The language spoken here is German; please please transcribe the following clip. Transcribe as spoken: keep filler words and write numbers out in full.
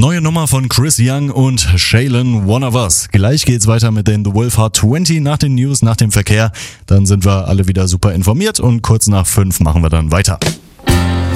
Neue Nummer von Chris Young und Shaylin, One of Us. Gleich geht's weiter mit den The Wolf Hard zwanzig nach den News, nach dem Verkehr. Dann sind wir alle wieder super informiert und kurz nach fünf machen wir dann weiter.